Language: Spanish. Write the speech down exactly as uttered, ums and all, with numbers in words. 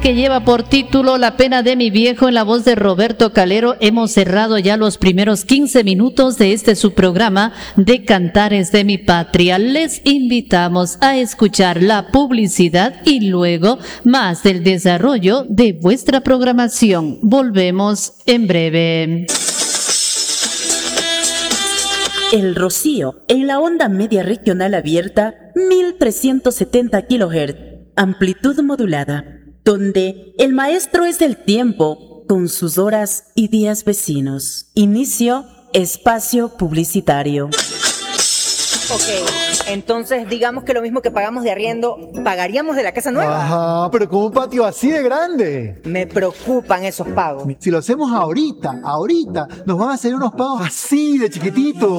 que lleva por título La pena de mi viejo, en la voz de Roberto Calero. Hemos cerrado ya los primeros quince minutos de este su programa de Cantares de mi Patria. Les invitamos a escuchar la publicidad y luego más del desarrollo de vuestra programación. Volvemos en breve. El Rocío, en la onda media regional abierta, mil trescientos setenta kilohertz, amplitud modulada, donde el maestro es del tiempo, con sus horas y días vecinos. Inicio espacio publicitario. Ok, entonces digamos que lo mismo que pagamos de arriendo, ¿pagaríamos de la casa nueva? Ajá, pero con un patio así de grande. Me preocupan esos pagos. Si lo hacemos ahorita, ahorita, nos van a hacer unos pagos así de chiquititos.